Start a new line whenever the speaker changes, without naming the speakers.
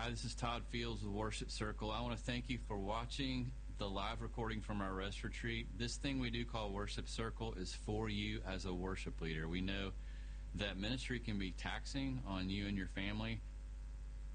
Hi, this is Todd Fields with Worship Circle. I want to thank you for watching the live recording from our rest retreat. This thing we do call Worship Circle is for you as a worship leader. We know that ministry can be taxing on you and your family,